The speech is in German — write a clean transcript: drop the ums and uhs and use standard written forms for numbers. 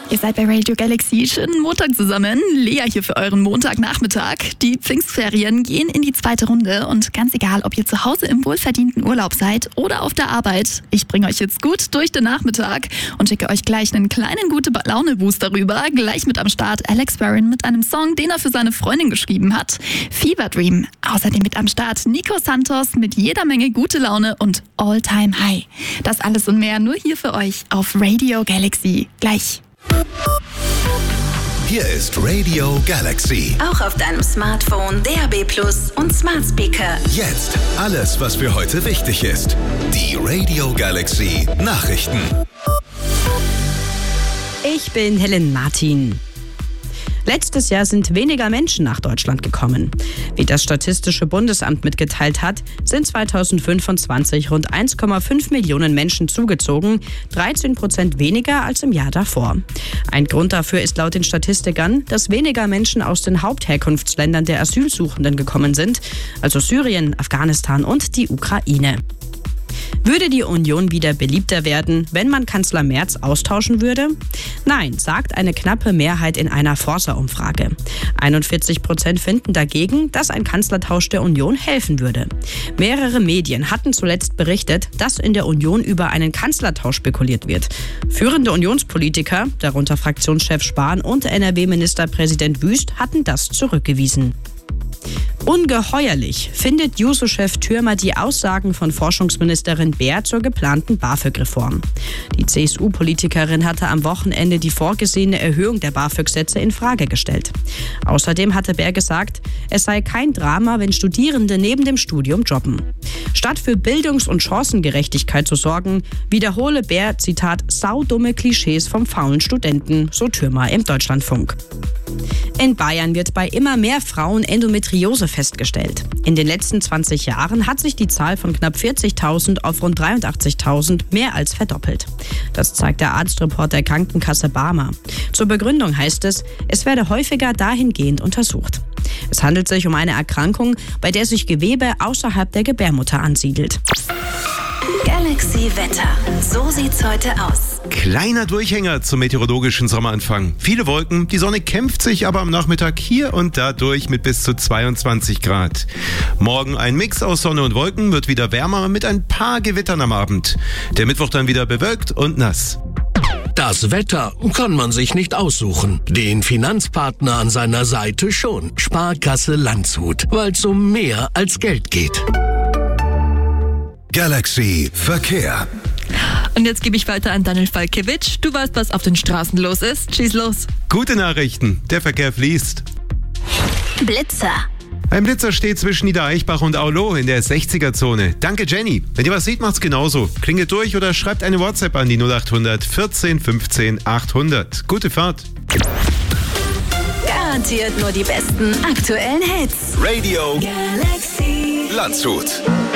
Ihr seid bei Radio Galaxy. Schönen Montag zusammen. Lea hier für euren Montagnachmittag. Die Pfingstferien gehen in die zweite Runde und ganz egal, ob ihr zu Hause im wohlverdienten Urlaub seid oder auf der Arbeit, ich bringe euch jetzt gut durch den Nachmittag und schicke euch gleich einen kleinen Gute-Laune-Booster rüber. Gleich mit am Start Alex Warren mit einem Song, den er für seine Freundin geschrieben hat. Fever Dream. Außerdem mit am Start Nico Santos mit jeder Menge gute Laune und All-Time High. Das alles und mehr nur hier für euch auf Radio Galaxy. Gleich. Hier ist Radio Galaxy. Auch auf deinem Smartphone, DAB+ und Smart Speaker. Jetzt alles, was für heute wichtig ist. Die Radio Galaxy Nachrichten. Ich bin Helen Martin. Letztes Jahr sind weniger Menschen nach Deutschland gekommen. Wie das Statistische Bundesamt mitgeteilt hat, sind 2025 rund 1,5 Millionen Menschen zugezogen, 13% weniger als im Jahr davor. Ein Grund dafür ist laut den Statistikern, dass weniger Menschen aus den Hauptherkunftsländern der Asylsuchenden gekommen sind, also Syrien, Afghanistan und die Ukraine. Würde die Union wieder beliebter werden, wenn man Kanzler Merz austauschen würde? Nein, sagt eine knappe Mehrheit in einer Forsa-Umfrage. 41% finden dagegen, dass ein Kanzlertausch der Union helfen würde. Mehrere Medien hatten zuletzt berichtet, dass in der Union über einen Kanzlertausch spekuliert wird. Führende Unionspolitiker, darunter Fraktionschef Spahn und NRW-Ministerpräsident Wüst, hatten das zurückgewiesen. Ungeheuerlich findet Juso-Chef Thürmer die Aussagen von Forschungsministerin Baer zur geplanten BAföG-Reform. Die CSU-Politikerin hatte am Wochenende die vorgesehene Erhöhung der BAföG-Sätze in Frage gestellt. Außerdem hatte Baer gesagt, es sei kein Drama, wenn Studierende neben dem Studium jobben. Statt für Bildungs- und Chancengerechtigkeit zu sorgen, wiederhole Baer, Zitat, saudumme Klischees vom faulen Studenten, so Thürmer im Deutschlandfunk. In Bayern wird bei immer mehr Frauen Endometriose festgestellt. In den letzten 20 Jahren hat sich die Zahl von knapp 40.000 auf rund 83.000 mehr als verdoppelt. Das zeigt der Arztreport der Krankenkasse Barmer. Zur Begründung heißt es, es werde häufiger dahingehend untersucht. Es handelt sich um eine Erkrankung, bei der sich Gewebe außerhalb der Gebärmutter ansiedelt. Galaxy Wetter. So sieht's heute aus. Kleiner Durchhänger zum meteorologischen Sommeranfang. Viele Wolken, die Sonne kämpft sich aber am Nachmittag hier und da durch mit bis zu 22 Grad. Morgen ein Mix aus Sonne und Wolken, wird wieder wärmer mit ein paar Gewittern am Abend. Der Mittwoch dann wieder bewölkt und nass. Das Wetter kann man sich nicht aussuchen. Den Finanzpartner an seiner Seite schon. Sparkasse Landshut, weil es um mehr als Geld geht. Galaxy Verkehr. Und jetzt gebe ich weiter an Daniel Falkiewicz. Du weißt, was auf den Straßen los ist. Schieß los. Gute Nachrichten, der Verkehr fließt. Blitzer. Ein Blitzer steht zwischen Niedereichbach und Aulo in der 60er-Zone. Danke, Jenny. Wenn ihr was seht, macht's genauso. Klingelt durch oder schreibt eine WhatsApp an die 0800 14 15 800. Gute Fahrt. Garantiert nur die besten aktuellen Hits. Radio Galaxy. Landshut.